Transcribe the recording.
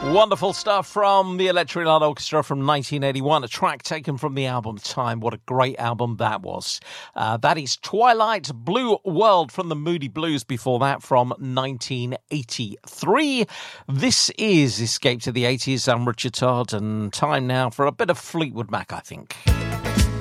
Wonderful stuff from the Electric Light Orchestra from 1981, a track taken from the album Time. What a great album that was. That is Twilight Blue World from the Moody Blues, before that from 1983. This is Escape to the 80s. I'm Richard Todd, and time now for a bit of Fleetwood Mac, I think.